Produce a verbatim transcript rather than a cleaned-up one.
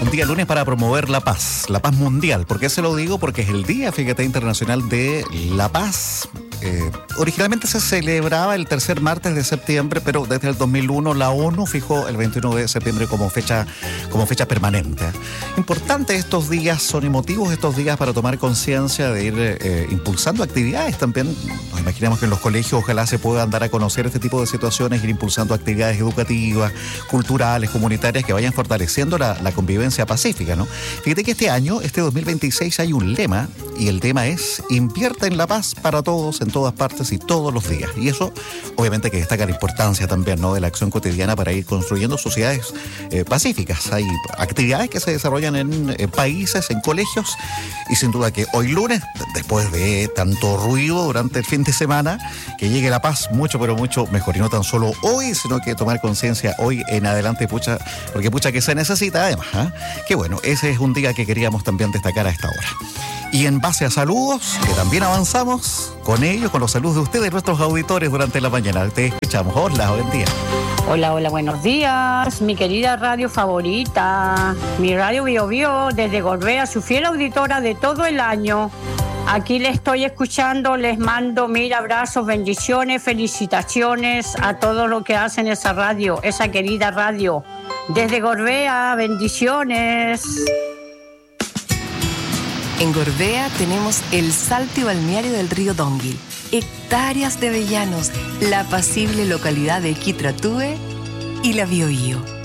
Un día lunes para promover la paz, la paz mundial. ¿Por qué se lo digo? Porque es el Día, fíjate, Internacional de la Paz. Eh, originalmente se celebraba el tercer martes de septiembre, pero desde el dos mil uno la ONU fijó el veintiuno de septiembre como fecha, como fecha permanente. Importante estos días, son emotivos estos días para tomar conciencia de ir eh, impulsando actividades también. Nos imaginamos que en los colegios ojalá se puedan dar a conocer este tipo de situaciones, ir impulsando actividades educativas, culturales, comunitarias que vayan fortaleciendo la, la convivencia pacífica, ¿no? Fíjate que este año, este dos mil veintiséis, hay un lema, y el tema es: invierte en la paz para todos, en todas partes y todos los días. Y eso, obviamente, que destaca la importancia también, ¿no?, de la acción cotidiana para ir construyendo sociedades eh, pacíficas. Hay actividades que se desarrollan en eh, países, en colegios, y sin duda que hoy lunes, después de tanto ruido durante el fin de semana, que llegue la paz mucho, pero mucho mejor. Y no tan solo hoy, sino que tomar conciencia hoy en adelante, pucha, porque pucha que se necesita además, ¿eh? Que bueno, ese es un día que queríamos también destacar a esta hora. Y en base a saludos, que también avanzamos con ellos, con los saludos de ustedes, nuestros auditores durante la mañana. Te escuchamos. Hola, buen día. Hola, hola, buenos días, mi querida radio favorita, mi radio Bio Bio, desde Gorbea, su fiel auditora de todo el año. Aquí les estoy escuchando, les mando mil abrazos, bendiciones, felicitaciones a todo lo que hacen esa radio, esa querida radio. Desde Gorbea, bendiciones. En Gorbea tenemos el salto y balneario del río Donguil, hectáreas de avellanos, la apacible localidad de Quitratúe y la Biobío.